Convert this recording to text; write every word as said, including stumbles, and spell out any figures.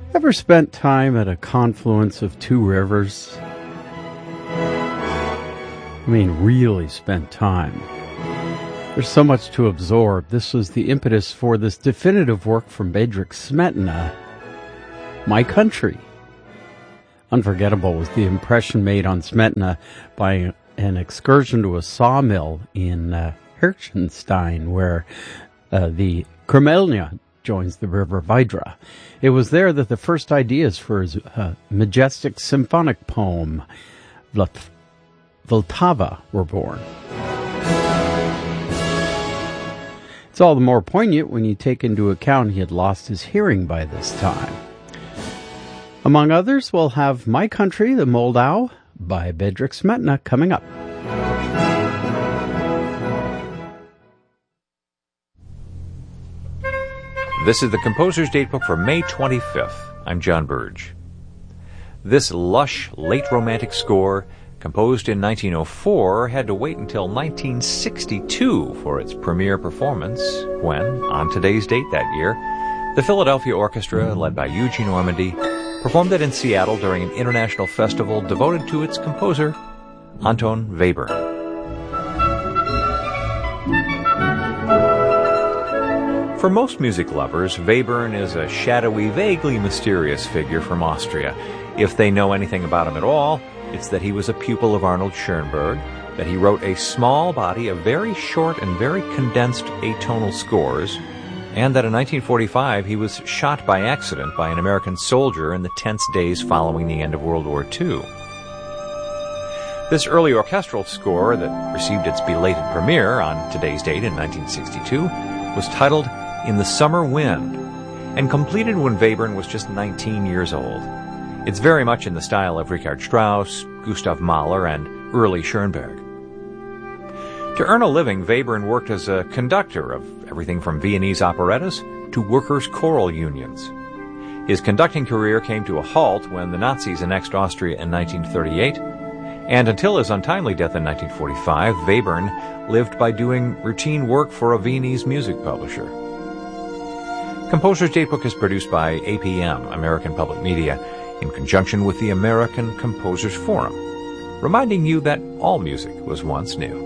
Ever spent time at a confluence of two rivers? I mean, really spent time. There's so much to absorb. This was the impetus for this definitive work from Bedřich Smetana, My Country. Unforgettable was the impression made on Smetana by an excursion to a sawmill in uh, Herchenstein, where uh, the Kremelnya joins the river Vidra. It was there that the first ideas for his uh, majestic symphonic poem, Vltava, were born. It's all the more poignant when you take into account he had lost his hearing by this time. Among others, we'll have My Country, the Moldau, by Bedřich Smetana, coming up. This is the Composer's Datebook for May twenty-fifth. I'm John Burge. This lush, late Romantic score, composed in nineteen oh four, had to wait until nineteen sixty-two for its premiere performance, when, on today's date that year, the Philadelphia Orchestra, led by Eugene Ormandy, performed it in Seattle during an international festival devoted to its composer, Anton Webern. For most music lovers, Webern is a shadowy, vaguely mysterious figure from Austria. If they know anything about him at all, it's that he was a pupil of Arnold Schoenberg, that he wrote a small body of very short and very condensed atonal scores, and that in nineteen forty-five he was shot by accident by an American soldier in the tense days following the end of World War Two. This early orchestral score that received its belated premiere on today's date in nineteen sixty-two was titled In the Summer Wind, and completed when Webern was just nineteen years old. It's very much in the style of Richard Strauss, Gustav Mahler, and early Schoenberg. To earn a living, Webern worked as a conductor of everything from Viennese operettas to workers' choral unions. His conducting career came to a halt when the Nazis annexed Austria in nineteen thirty-eight, and until his untimely death in nineteen forty-five, Webern lived by doing routine work for a Viennese music publisher. Composer's Datebook is produced by A P M, American Public Media, in conjunction with the American Composers Forum, reminding you that all music was once new.